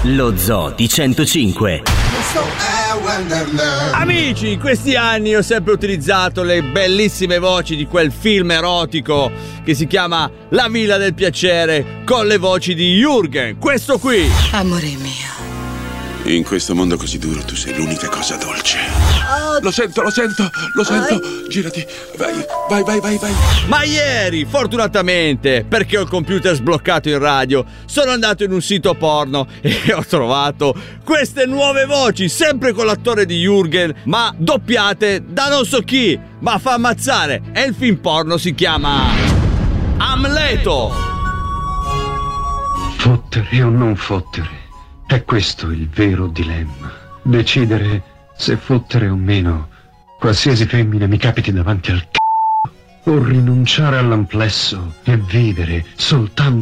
Lo Zoo di 105. Amici, in questi anni ho sempre utilizzato le bellissime voci di quel film erotico che si chiama La Villa del Piacere, con le voci di Jürgen, questo qui. Amore mio. In questo mondo così duro tu sei l'unica cosa dolce. Lo sento. Girati. Vai. Ma ieri, fortunatamente, perché ho il computer sbloccato in radio, sono andato in un sito porno e ho trovato queste nuove voci, sempre con l'attore di Jürgen, ma doppiate da non so chi, ma fa ammazzare. E il film porno si chiama Amleto. Fottere o non fottere, è questo il vero dilemma. Decidere se fottere o meno qualsiasi femmina mi capiti davanti al c***o, o rinunciare all'amplesso e vivere soltanto